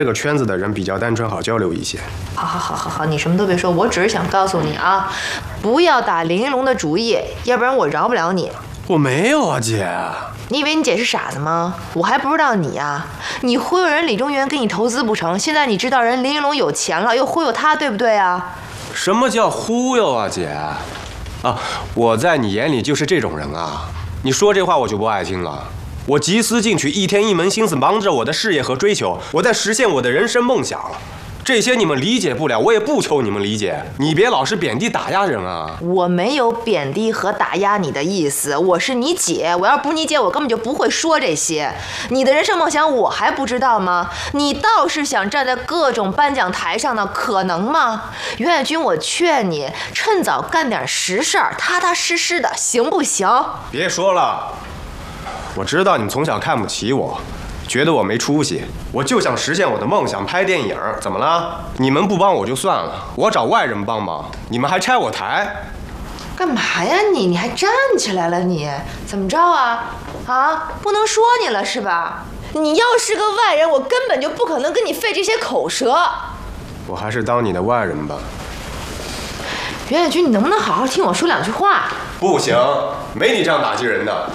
这个圈子的人比较单纯，好交流一些。 好，你什么都别说，我只是想告诉你啊，不要打林云龙的主意，要不然我饶不了你。 我没有啊，姐。 你以为你姐是傻子吗？我还不知道你啊！你忽悠人李中原给你投资不成，现在你知道人林云龙有钱了，又忽悠他，对不对啊？ 什么叫忽悠啊，姐？啊，我在你眼里就是这种人啊！你说这话我就不爱听了。我集思进取，一天一门心思忙着我的事业和追求，我在实现我的人生梦想。这些你们理解不了，我也不求你们理解。你别老是贬低打压人啊！ 我没有贬低和打压你的意思，我是你姐，我要不是你姐，我根本就不会说这些。你的人生梦想我还不知道吗？你倒是想站在各种颁奖台上呢，可能吗？袁远军，我劝你趁早干点实事儿，踏踏实实的，行不行？ 别说了，我知道你们从小看不起我。觉得我没出息，我就想实现我的梦想，拍电影。怎么了？你们不帮我就算了，我找外人帮忙，你们还拆我台， 干嘛呀你？你还站起来了你？怎么着啊？啊，不能说你了是吧？你要是个外人，我根本就不可能跟你费这些口舌。 我还是当你的外人吧。 袁远军，你能不能好好听我说两句话？ 不行，没你这样打击人的。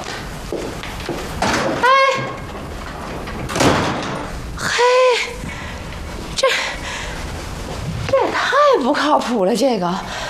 嘿，这也太不靠谱了，这个。